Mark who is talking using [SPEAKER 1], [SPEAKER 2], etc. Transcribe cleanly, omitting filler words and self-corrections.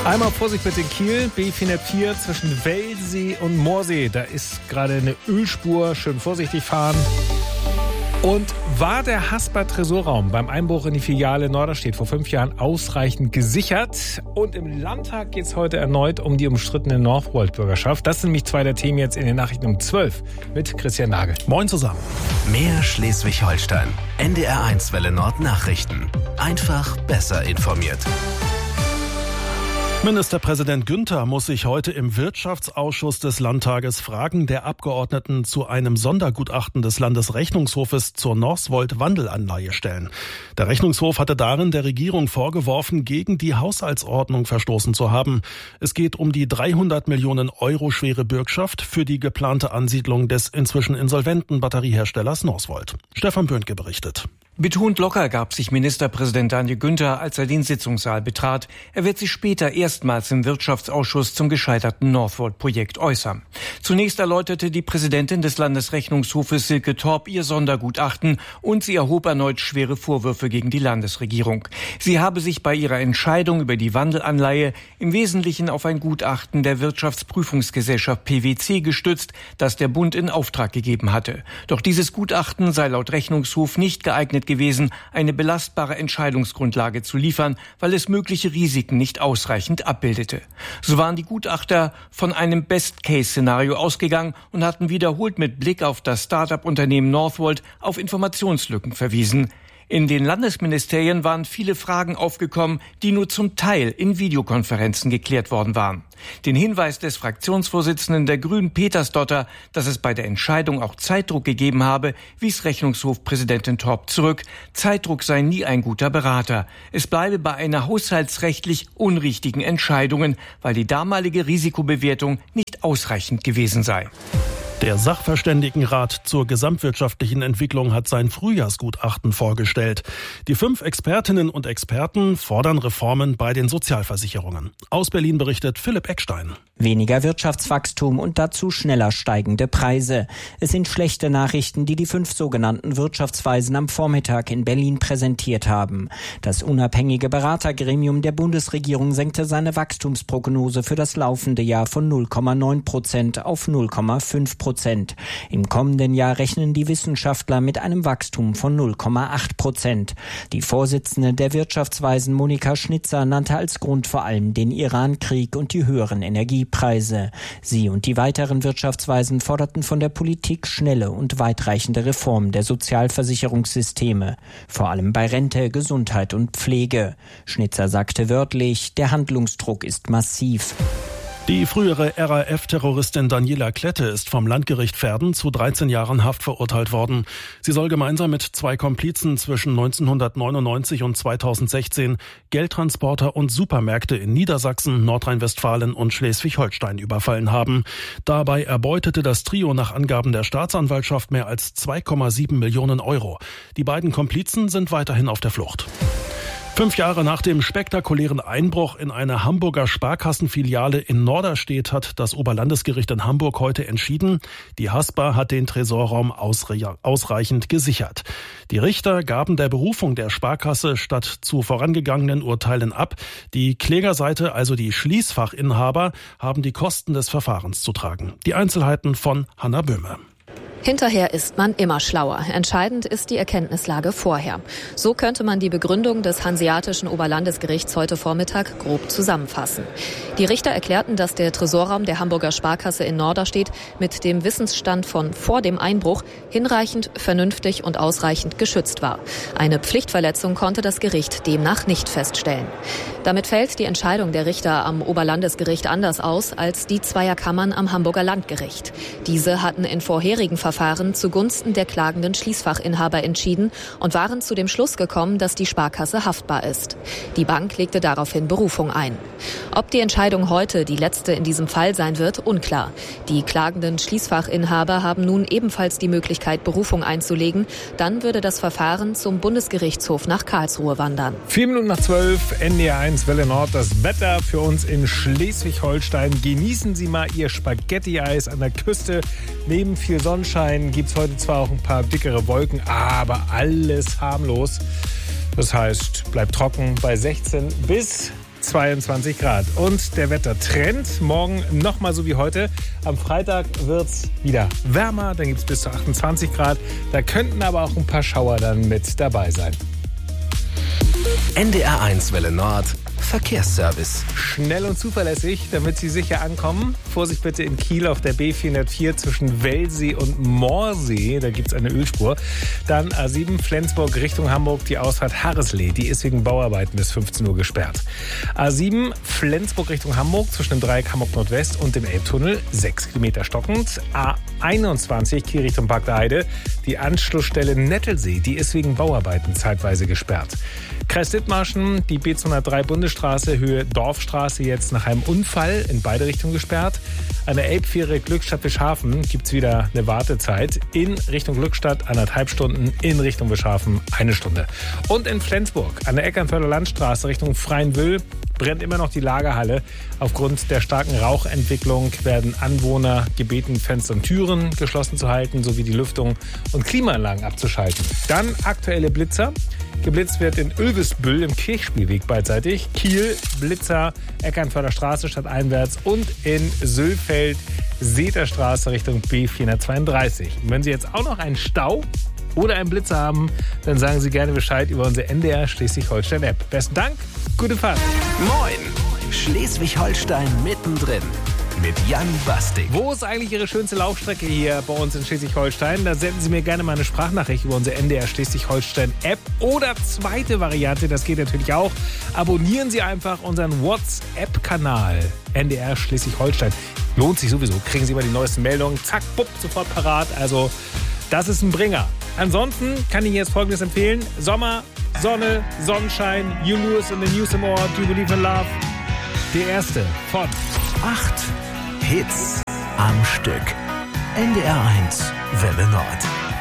[SPEAKER 1] Einmal Vorsicht mit in Kiel, B404 zwischen Welsee und Moorsee. Da ist gerade eine Ölspur, schön vorsichtig fahren. Und war der Hasper Tresorraum beim Einbruch in die Filiale Norderstedt vor 5 Jahren ausreichend gesichert? Und im Landtag geht es heute erneut um die umstrittene Northvolt-Bürgerschaft. Das sind nämlich 2 der Themen jetzt in den Nachrichten um 12 mit Christian Nagel. Moin zusammen.
[SPEAKER 2] Mehr Schleswig-Holstein. NDR1 Welle Nord Nachrichten. Einfach besser informiert.
[SPEAKER 3] Ministerpräsident Günther muss sich heute im Wirtschaftsausschuss des Landtages Fragen der Abgeordneten zu einem Sondergutachten des Landesrechnungshofes zur Northvolt-Wandelanleihe stellen. Der Rechnungshof hatte darin der Regierung vorgeworfen, gegen die Haushaltsordnung verstoßen zu haben. Es geht um die 300 Millionen Euro schwere Bürgschaft für die geplante Ansiedlung des inzwischen insolventen Batterieherstellers Northvolt. Stefan Böhnke berichtet.
[SPEAKER 4] Betont locker gab sich Ministerpräsident Daniel Günther, als er den Sitzungssaal betrat. Er wird sich später erstmals im Wirtschaftsausschuss zum gescheiterten Northvolt-Projekt äußern. Zunächst erläuterte die Präsidentin des Landesrechnungshofes Silke Torp ihr Sondergutachten und sie erhob erneut schwere Vorwürfe gegen die Landesregierung. Sie habe sich bei ihrer Entscheidung über die Wandelanleihe im Wesentlichen auf ein Gutachten der Wirtschaftsprüfungsgesellschaft PwC gestützt, das der Bund in Auftrag gegeben hatte. Doch dieses Gutachten sei laut Rechnungshof nicht geeignet gewesen, eine belastbare Entscheidungsgrundlage zu liefern, weil es mögliche Risiken nicht ausreichend abbildete. So waren die Gutachter von einem Best-Case-Szenario ausgegangen und hatten wiederholt mit Blick auf das Start-up-Unternehmen Northvolt auf Informationslücken verwiesen. In den Landesministerien waren viele Fragen aufgekommen, die nur zum Teil in Videokonferenzen geklärt worden waren. Den Hinweis des Fraktionsvorsitzenden der Grünen Petersdotter, dass es bei der Entscheidung auch Zeitdruck gegeben habe, wies Rechnungshofpräsidentin Torp zurück. Zeitdruck sei nie ein guter Berater. Es bleibe bei einer haushaltsrechtlich unrichtigen Entscheidung, weil die damalige Risikobewertung nicht ausreichend gewesen sei.
[SPEAKER 3] Der Sachverständigenrat zur gesamtwirtschaftlichen Entwicklung hat sein Frühjahrsgutachten vorgestellt. Die 5 Expertinnen und Experten fordern Reformen bei den Sozialversicherungen. Aus Berlin berichtet Philipp Eckstein.
[SPEAKER 5] Weniger Wirtschaftswachstum und dazu schneller steigende Preise. Es sind schlechte Nachrichten, die 5 sogenannten Wirtschaftsweisen am Vormittag in Berlin präsentiert haben. Das unabhängige Beratergremium der Bundesregierung senkte seine Wachstumsprognose für das laufende Jahr von 0,9% auf 0,5%. Im kommenden Jahr rechnen die Wissenschaftler mit einem Wachstum von 0,8%. Die Vorsitzende der Wirtschaftsweisen Monika Schnitzer nannte als Grund vor allem den Iran-Krieg und die höheren Energiepreise. Sie und die weiteren Wirtschaftsweisen forderten von der Politik schnelle und weitreichende Reformen der Sozialversicherungssysteme, vor allem bei Rente, Gesundheit und Pflege. Schnitzer sagte wörtlich, der Handlungsdruck ist massiv.
[SPEAKER 3] Die frühere RAF-Terroristin Daniela Klette ist vom Landgericht Verden zu 13 Jahren Haft verurteilt worden. Sie soll gemeinsam mit 2 Komplizen zwischen 1999 und 2016 Geldtransporter und Supermärkte in Niedersachsen, Nordrhein-Westfalen und Schleswig-Holstein überfallen haben. Dabei erbeutete das Trio nach Angaben der Staatsanwaltschaft mehr als 2,7 Millionen Euro. Die beiden Komplizen sind weiterhin auf der Flucht. 5 Jahre nach dem spektakulären Einbruch in eine Hamburger Sparkassenfiliale in Norderstedt hat das Oberlandesgericht in Hamburg heute entschieden, die Haspa hat den Tresorraum ausreichend gesichert. Die Richter gaben der Berufung der Sparkasse statt zu vorangegangenen Urteilen ab. Die Klägerseite, also die Schließfachinhaber, haben die Kosten des Verfahrens zu tragen. Die Einzelheiten von Hanna Böhme.
[SPEAKER 6] Hinterher ist man immer schlauer. Entscheidend ist die Erkenntnislage vorher. So könnte man die Begründung des Hanseatischen Oberlandesgerichts heute Vormittag grob zusammenfassen. Die Richter erklärten, dass der Tresorraum der Hamburger Sparkasse in Norderstedt mit dem Wissensstand von vor dem Einbruch hinreichend, vernünftig und ausreichend geschützt war. Eine Pflichtverletzung konnte das Gericht demnach nicht feststellen. Damit fällt die Entscheidung der Richter am Oberlandesgericht anders aus als die zweier Kammern am Hamburger Landgericht. Diese hatten in vorherigen Verfahren zugunsten der klagenden Schließfachinhaber entschieden und waren zu dem Schluss gekommen, dass die Sparkasse haftbar ist. Die Bank legte daraufhin Berufung ein. Ob die Entscheidung heute die letzte in diesem Fall sein wird, unklar. Die klagenden Schließfachinhaber haben nun ebenfalls die Möglichkeit, Berufung einzulegen. Dann würde das Verfahren zum Bundesgerichtshof nach Karlsruhe wandern.
[SPEAKER 1] 4 Minuten nach 12, NDR1 Welle Nord, das Wetter für uns in Schleswig-Holstein. Genießen Sie mal Ihr Spaghetti-Eis an der Küste. Neben viel Sonnenschein gibt es heute zwar auch ein paar dickere Wolken, aber alles harmlos. Das heißt, bleibt trocken bei 16 bis 22 Grad. Und der Wettertrend, morgen nochmal so wie heute. Am Freitag wird es wieder wärmer, dann gibt es bis zu 28 Grad. Da könnten aber auch ein paar Schauer dann mit dabei sein.
[SPEAKER 2] NDR1 Welle Nord Verkehrsservice.
[SPEAKER 1] Schnell und zuverlässig, damit Sie sicher ankommen. Vorsicht bitte in Kiel auf der B404 zwischen Wellsee und Moorsee. Da gibt es eine Ölspur. Dann A7 Flensburg Richtung Hamburg, die Ausfahrt Harreslee. Die ist wegen Bauarbeiten bis 15 Uhr gesperrt. A7 Flensburg Richtung Hamburg zwischen dem Dreieck Hamburg Nordwest und dem Elbtunnel. 6 Kilometer stockend. A21 Kiel Richtung Park der Heide. Die Anschlussstelle Nettelsee, die ist wegen Bauarbeiten zeitweise gesperrt. Kreis Dithmarschen, die B203 Bundesstraße, Höhe Dorfstraße, jetzt nach einem Unfall in beide Richtungen gesperrt. An der Elbfähre Glückstadt-Wischhafen gibt es wieder eine Wartezeit. In Richtung Glückstadt 1,5 Stunden, in Richtung Wischhafen 1 Stunde. Und in Flensburg an der Eckernförder Landstraße Richtung Freienwöhl brennt immer noch die Lagerhalle. Aufgrund der starken Rauchentwicklung werden Anwohner gebeten, Fenster und Türen geschlossen zu halten, sowie die Lüftung und Klimaanlagen abzuschalten. Dann aktuelle Blitzer. Geblitzt wird in Ölvesbüll im Kirchspielweg beidseitig, Kiel, Blitzer, Eckernförder Straße stadteinwärts und in Sülfeld, Seterstraße Richtung B432. Und wenn Sie jetzt auch noch einen Stau oder einen Blitzer haben, dann sagen Sie gerne Bescheid über unsere NDR Schleswig-Holstein-App. Besten Dank, gute Fahrt.
[SPEAKER 2] Moin, Schleswig-Holstein mittendrin. Mit Jan Bastik.
[SPEAKER 1] Wo ist eigentlich Ihre schönste Laufstrecke hier bei uns in Schleswig-Holstein? Da senden Sie mir gerne mal eine Sprachnachricht über unsere NDR Schleswig-Holstein-App. Oder zweite Variante, das geht natürlich auch. Abonnieren Sie einfach unseren WhatsApp-Kanal NDR Schleswig-Holstein. Lohnt sich sowieso. Kriegen Sie immer die neuesten Meldungen. Zack, bupp, sofort parat. Also, das ist ein Bringer. Ansonsten kann ich Ihnen jetzt Folgendes empfehlen. Sommer, Sonne, Sonnenschein, You Lose in the News and More, Do You Believe in Love? Der erste von
[SPEAKER 2] 8 Hits am Stück. NDR1 Welle Nord.